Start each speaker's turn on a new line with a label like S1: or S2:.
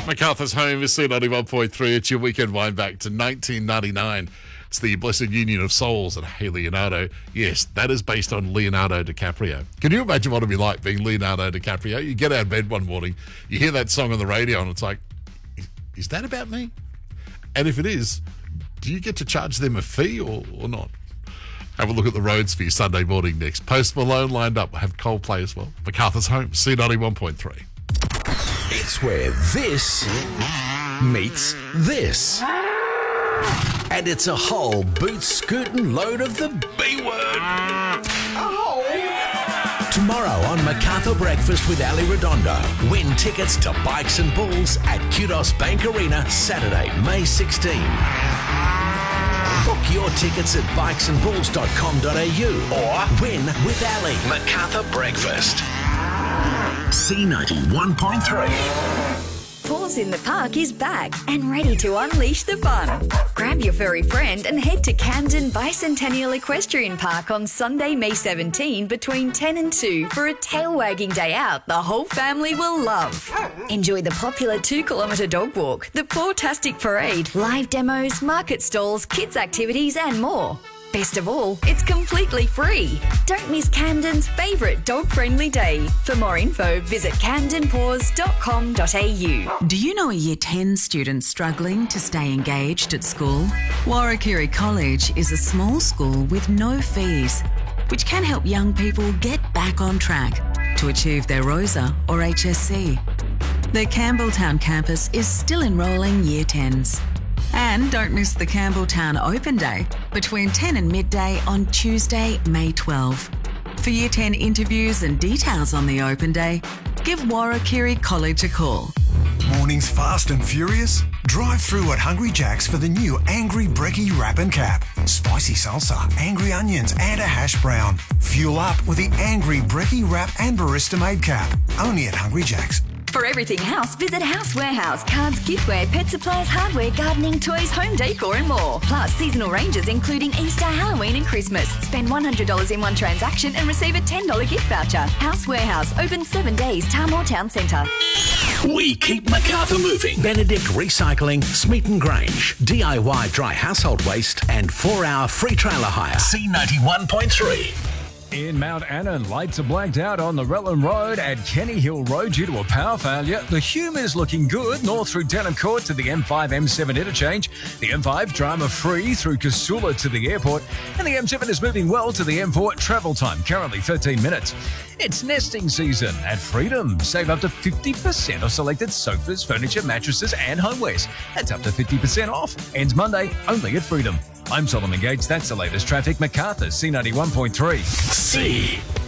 S1: MacArthur's Home is C91.3. It's your weekend wind back to 1999. It's the Blessed Union of Souls and Hey Leonardo. Yes, that is based on Leonardo DiCaprio. Can you imagine what it'd be like being Leonardo DiCaprio? You get out of bed one morning, you hear that song on the radio, and it's like, is that about me? And if it is, do you get to charge them a fee or not? Have a look at the roads for your Sunday morning next. Post Malone lined up. We'll have Coldplay as well. MacArthur's Home, C91.3.
S2: It's where this meets this. And it's a whole boot-scootin' load of the B word. Oh. Tomorrow on MacArthur Breakfast with Ali Redondo. Win tickets to Bikes and Bulls at Kudos Bank Arena, Saturday, May 16. Book your tickets at bikesandbulls.com.au or win with Ali. MacArthur Breakfast. C91.3.
S3: Paws in the Park is back and ready to unleash the fun. Grab your furry friend and head to Camden Bicentennial Equestrian Park on Sunday, May 17 between 10 and 2 for a tail-wagging day out the whole family will love. Enjoy the popular 2-kilometre dog walk, the Pawtastic Parade, live demos, market stalls, kids' activities and more. Best of all, it's completely free. Don't miss Camden's favourite dog-friendly day. For more info, visit camdenpaws.com.au.
S4: Do you know a Year 10 student struggling to stay engaged at school? Warrakirri College is a small school with no fees, which can help young people get back on track to achieve their ROSA or HSC. The Campbelltown campus is still enrolling Year 10s. And don't miss the Campbelltown Open Day between 10 and midday on Tuesday, May 12. For Year 10 interviews and details on the Open Day, give Warrakirri College a call.
S5: Mornings fast and furious? Drive through at Hungry Jack's for the new Angry Brekkie Wrap and Cap. Spicy salsa, angry onions and a hash brown. Fuel up with the Angry Brekkie Wrap and Barista Made Cap. Only at Hungry Jack's.
S3: For everything house, visit House Warehouse. Cards, giftware, pet supplies, hardware, gardening, toys, home decor and more. Plus seasonal ranges including Easter, Halloween and Christmas. Spend $100 in one transaction and receive a $10 gift voucher. House Warehouse, open 7 days, Tarmore Town Centre.
S2: We keep MacArthur moving. Benedict Recycling, Smeaton Grange, DIY dry household waste and 4-hour free trailer hire. C91.3.
S6: In Mount Annan, lights are blanked out on the Rutland Road at Kenny Hill Road due to a power failure. The Hume is looking good north through Denham Court to the M5-M7 interchange. The M5 drama-free through Casula to the airport. And the M7 is moving well to the M4. Travel time currently 13 minutes. It's nesting season at Freedom. Save up to 50% of selected sofas, furniture, mattresses and homewares. That's up to 50% off. Ends Monday only at Freedom. I'm Solomon Gates. That's the latest traffic. MacArthur, C91.3.
S2: C.